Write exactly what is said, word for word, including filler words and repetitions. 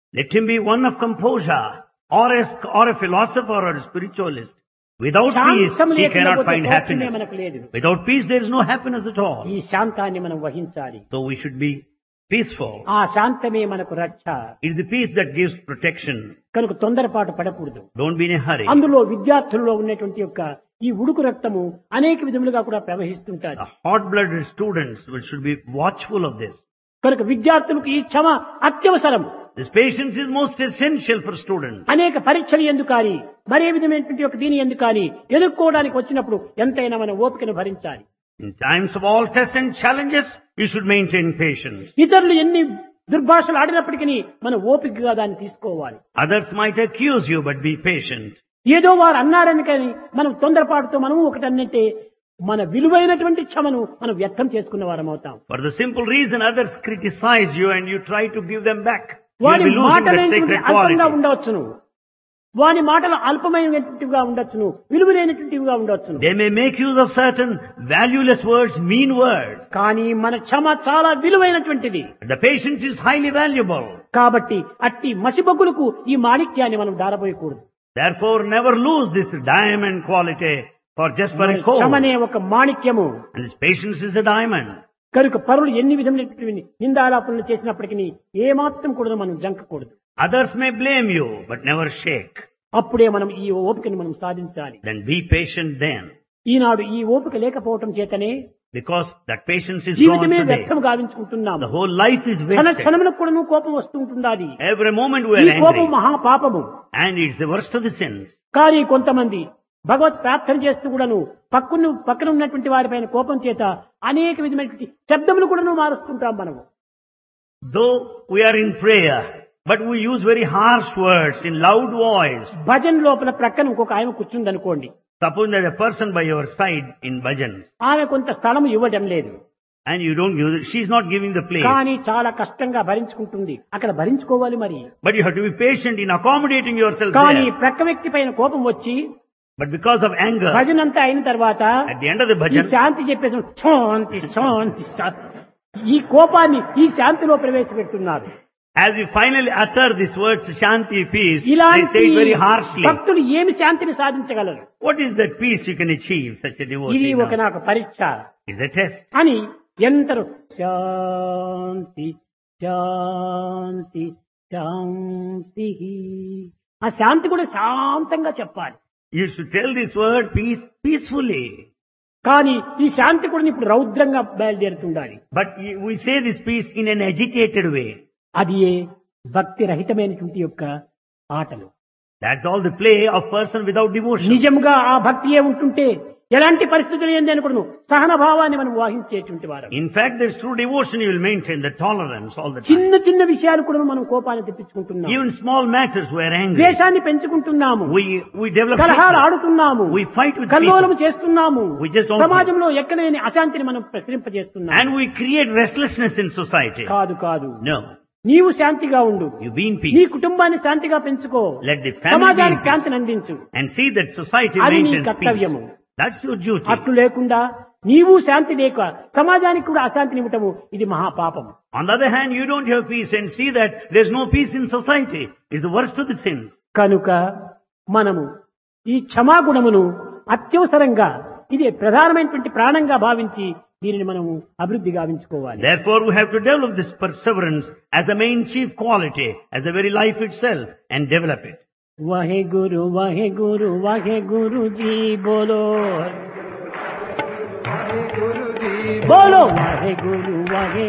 Let him be one of composure, or a, or a philosopher or a spiritualist. Without peace, శాంతం he cannot లేకపోతే find సౌఖ్యమే happiness. మనకు లేదు. Without peace, there is no happiness at all. ఈ శాంతాన్ని మనం వహించాలి. So we should be peaceful. ఆ శాంతమే మనకు రక్ష. It is the peace that gives protection. కనుక తొందరపాటు పడకూడదు. Don't be in a hurry. అందులో విద్యార్థులలో ఉన్నటువంటి యొక్క ఈ ఉడుకు రక్తము అనేక విధములుగా కూడా ప్రవహిస్తుంటారు. The hot-blooded students will- should be watchful of this. కనుక విద్యార్థులకు ఈ క్షమ అత్యవసరం. This patience is most essential for students. అనేక పరీక్షలు ఎందుకని మరే విధమైనటువంటి ఒక దీని ఎందుకని ఎదుర్కోవడానికి వచ్చినప్పుడు ఎంతైనా మన ఓపికను భరించాలి. In times of all tests and challenges, you should maintain patience. ఇతరులు ఎన్ని దుర్భాషలు ఆడినప్పటికీ మన ఓపికగా దాన్ని తీసుకోవాలి. Others might accuse you, but be patient. ఏదో వారు అన్నారని కానీ మనం తొందరపాటుతో మనం ఒకటన్నంటే మన విలువైనటువంటి క్షమను మనం వ్యర్థం చేసుకున్న వారం అవుతాం. For the simple reason others criticize you and you try to give them back, you will వాని be losing that మాటలైనటువంటి sacred అల్పంగా quality. ఉండవచ్చును, వాని మాటలు అల్పమైనటువంటివిగా ఉండొచ్చును, విలువైనటువంటివిగా ఉండొచ్చును. They may make use of certain valueless words, mean words. కానీ మన క్షమ చాలా విలువైనటువంటిది. The patience is highly valuable. కాబట్టి అట్టి మసిబొగ్గులకు ఈ మాణిక్యాన్ని మనం దారబోయకూడదు. Therefore, never lose this diamond quality for just for a coal. క్షమనే ఒక మాణిక్యము. And this patience is a diamond. కనుక పరులు ఎన్ని విధములైనటువంటి నిందాలాపనలు చేసినప్పటికీ ఏమాత్రం కూడా మనం జంకకూడదు. Others may blame you, but never shake. అప్పుడే మనం ఈ ఓపికను మనం సాధించాలి. Then be patient then. ఈనాడు ఈ ఓపిక లేకపోవటం చేతనే Because that patience is gone జీవితమే today. వ్యర్థం గావించుకుంటున్నాము. The whole life is క్షణ wasted. క్షణములకు కూడా కోపం వస్తుంటున్నది. Every moment we ఈ are కోపం angry. మహాపాపము. And it's the worst of the sins. కానీ కొంతమంది భగవత్ ప్రార్థన చేస్తూ కూడాను పక్కన పక్కన ఉన్నటువంటి వారిపైన కోపం చేత అనేక విధమైనటువంటి శబ్దములు కూడాను మారుస్తుంటాం మనము. Though we are in prayer, but we use very harsh words in loud voice. భజన లోపల ప్రక్కన ఇంకొక ఆయన కూర్చుందనుకోండి, Suppose there's a person by your side in bhajans, ఆమె కొంత స్థలం ఇవ్వడం లేదు, and you don't give it, she's not giving the place. కానీ చాలా కష్టంగా భరించుకుంటుంది. అక్కడ భరించుకోవాలి మరి. But you have to be patient in accommodating yourself కానీ there. ప్రక్క వ్యక్తి పైన కోపం వచ్చి But because of anger, భజన అంతా అయిన తర్వాత at the end of the ఈ bhajan, శాంతి చెప్పేసి శాంతి శాంతి శాంతి ఈ కోపాన్ని ఈ శాంతిలో ప్రవేశపెడుతున్నారు. as we finally utter these words, Shanti, peace, they ఇలాంటి say it very harshly. భక్తులు ఏమి శాంతిని సాధించగలరు? What is that peace you can achieve, such a ఇది devotee? ఒక now? నాకు పరీక్ష It's a test. అని ఎంతరు శాంతి శాంతి శాంతి. ఆ శాంతి కూడా శాంతంగా చెప్పాలి. You should tell this word peace peacefully. కానీ ఈ శాంతి కూడా ఇప్పుడు రౌద్రంగా బయలుదేరుతుండాలి. But y- we say this peace in an agitated way. అది ఏ భక్తి రహితమైనటువంటి యొక్క ఆటలు. That's all the play of person without devotion. నిజంగా ఆ భక్తియే ఉంటుంటే ఎలాంటి పరిస్థితులు ఏంది అనుకును సహన భావాన్ని మనం వాహించేటువంటి వారం. In fact, there's true devotion, you will maintain the tolerance all the time. చిన్న చిన్న విషయాలు కూడా మనం కోపాన్ని తెప్పించుకుంటున్నాము. Even small matters we are angry. ద్వేషాన్ని పెంచుకుంటున్నాము. We, we develop కలహాలు hatred. ఆడుతున్నాము. We fight with కల్లోలము people. చేస్తున్నాము. We just don't- సమాజంలో ఎక్కడలేని అశాంతిని మనం ప్రసరింపజేస్తున్నాము. And we create restlessness in society. కాదు కాదు No. నీవు శాంతిగా ఉండు. You be in నీ peace. కుటుంబాన్ని శాంతిగా పెంచుకో. Let the family be in సమాజానికి peace. శాంతిని అందించు. And see that society అది నీ maintains peace. కర్తవ్యము. That's your duty. అట్లు లేకుండా నీవు శాంతి లేక సమాజానికి కూడా అశాంతిని ఇవ్వటము ఇది మహాపాపము. On the other hand, you don't have peace and see that there's no peace in society. It's the worst of the sins. కనుక మనము ఈ క్షమాగుణమును అత్యవసరంగా ఇది ప్రధానమైనటువంటి ప్రాణంగా భావించి దీనిని మనము అభివృద్ధి గావించుకోవాలి. Therefore, we have to develop this perseverance as the main chief quality, as the very life itself, and develop it. Wahe Guru Wahe Guru Wahe Guru जी बोलो बोलो वाहे गुरु वाहे